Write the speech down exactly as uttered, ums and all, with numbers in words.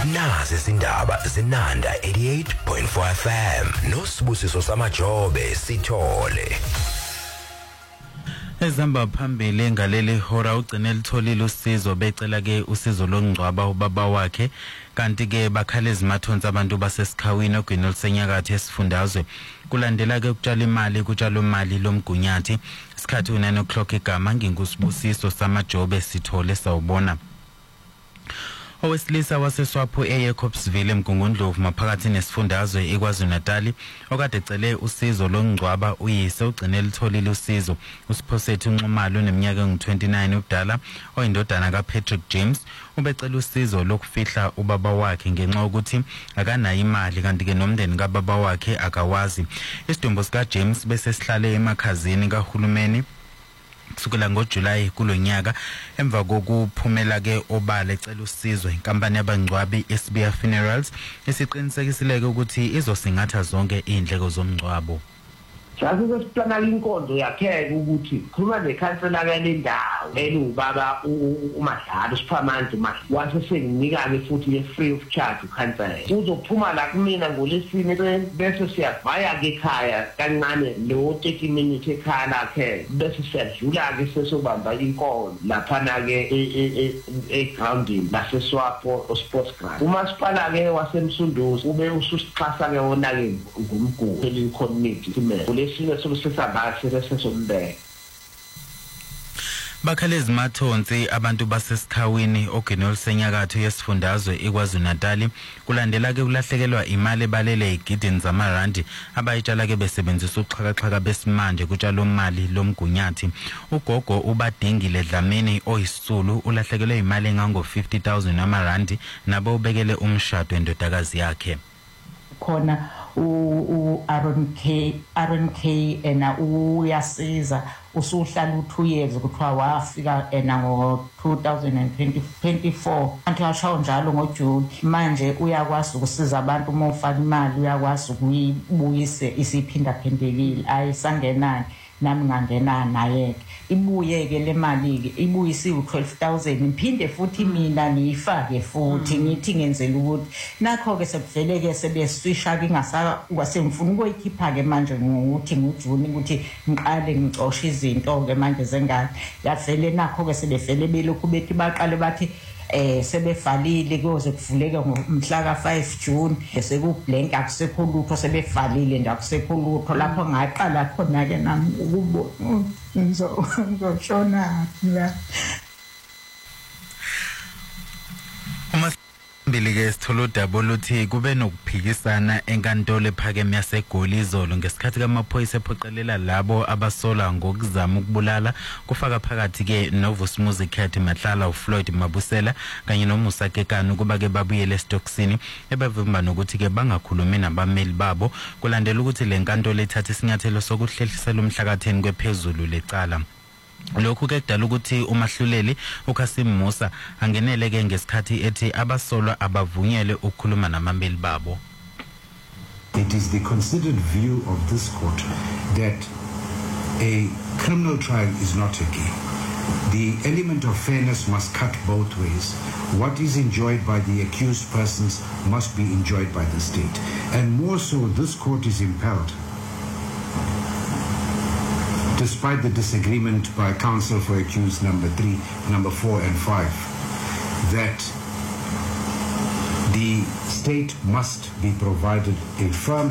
Nazi izindaba zinanda eighty-eight point four F M noSibusiso Samajobe sithole. Ezamba phambili ngaleli hora ugcine litholile usizo becela ke usizo longcwaba ubaba wakhe kanti ke bakhalezi mathonsi abantu basesikhawini ogwini lisenyakatho esifundazwe kulandela ke ukutshala imali kutshala imali lomgunyathi isikhathi u nine o'clock igama nginguSibusiso Samajobe sithole sawubona. Owesilisa waseSwapho eYacobsville eMgungundlovu maphakathi nesifundazwe eKwaZulu Natal okade ecele usizo longcwaba uyise ugcine litholile usizo uSiphosethu Nxumalo neminyaka engu twenty-nine ubudala oyindodana kaPatrick James ubecela usizo lokufihla ubaba wakhe ngenxa ukuthi akanayo imali kanti ke nomndeni kababa wakhe akawazi. Isidumbu sika James bese sihlale emakhazini kahulumeni kusukela ngoJuly kulonyaka emva kokuphumela ke obala ecela usizo inkampani yabangcwabi S B R Funerals isiqinisekisile ukuthi izosingatha zonke indleko zomngcwabo. Sazi sesiplana inkonzo yakhe ukuthi khuluma nekhansela kalendawo elubaba uMadlala uSiphamandla uMadlala wase senginikane futhi ye free of charge ukhansela uzophuma la kumina ngolesine bese siyavaya ke ekhaya kancane lo thirty minutes ekhaya lakhe bese siyadlula ke sesobamba inkonzo lapha na ke egrounding laseSwapho sports ground umasipala ke wasemsunduzi ube ususixhasa ke wona ke ngumgugu eli community kumele Bakhalezi mathonsi abantu basesikhawini ogwini lisenyakatho yesifundazwe eKwaZulu Natal kulandela ke ulahlekelwa imali ebalele igidini zamarandi abayitshala ke besebenzisa uxhakaxhaka besimanje kutshalo imali lomgunyathi. Ugogo ubadingile Dlamini oyisulu ulahlekelwe imali engango fifty thousand amarandi nabo ubekele umshado endodakazi yakhe. Khona u Aaron K Aaron K ena uyasiza usuhlala u two years kuthiwa wafika ena ngo two thousand twenty-four anti ashawo njalo ngoJune manje uyakwazi ukusiza abantu uma ufaka imali uyakwazi ukuyibuyise isiphinda phendekile ayisangenani nami ngangena naye ibuye ke le mali ke ibuyisiwe twelve thousand iphinde futhi mina niyifake futhi ngithi ngenzela ukuthi nakho ke sekuvele ke sebeswisha ke ngasa kwasemfuna ukuyikhipha ke manje ngokuthi nguJune ukuthi ngiqale ngicoshe izinto ke manje zengane yavele nakho ke sebevele belokhu bethi baqale bathi eh sebevalile kuze kuvuleke ngomhla ka five June bese ku blank akusekho lutho sebevalile nje akusekho lutho lapho ngaqala khona ke nami ukubona ngizo ngizoshona la Mbili ke sitholo dabo luthi kube nokuphikisana enkantolo ephakeme yaseGoli izolo ngesikhathi kamaphoyisa ephoqelela labo abasola ngokuzama ukubulala kufaka phakathi ke noVusumuzi Cat Mahlala uFloyd Mabusela kanye noMusa Kekana kuba ke babuyele estoksini ebevimba nokuthi ke bangakhulumi nabameli babo kulandela ukuthi lenkantolo ethatha isinyathelo sokuhlehlisela umhlakatheni kwephezulu lecala. Lokhu ke kudala ukuthi umahluleli uKasim Musa angenele ke ngesikhathi ethi abasolwa abavunyele ukukhuluma namameli babo. It is the considered view of this court that a criminal trial is not a game. The element of fairness must cut both ways. What is enjoyed by the accused persons must be enjoyed by the state. And more so, this court is impelled, despite the disagreement by counsel for accused number three, number four and five, that the state must be provided a firm